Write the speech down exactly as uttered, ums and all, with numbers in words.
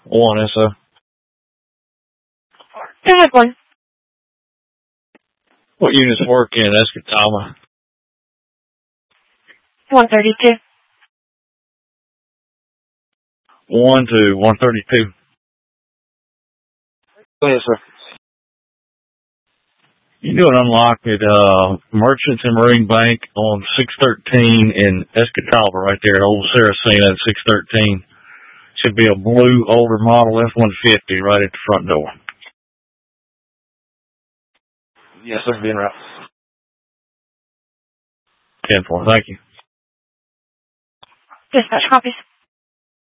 One, yes, sir. Go ahead, one. What units work in Escatawba? one thirty-two. One to one thirty-two. Yes, sir. You do an unlock at uh, Merchants and Marine Bank on six thirteen in Escatawba, right there at Old Saracena at six thirteen. Should be a blue older model F one fifty right at the front door. Yes, sir. Being route. ten four. Thank you. Dispatch copies.